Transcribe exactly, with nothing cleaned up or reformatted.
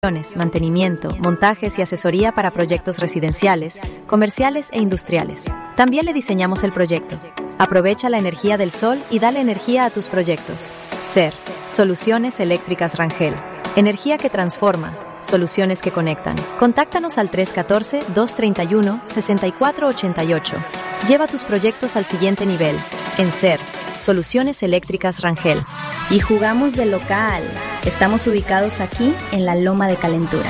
Mantenimiento, montajes y asesoría para proyectos residenciales, comerciales e industriales. También le diseñamos el proyecto. Aprovecha la energía del sol y dale energía a tus proyectos. S E R, Soluciones Eléctricas Rangel. Energía que transforma, soluciones que conectan. Contáctanos al tres uno cuatro, dos tres uno, seis cuatro ocho ocho. Lleva tus proyectos al siguiente nivel. En S E R, Soluciones Eléctricas Rangel. Y jugamos de local. Estamos ubicados aquí en la Loma de Calentura.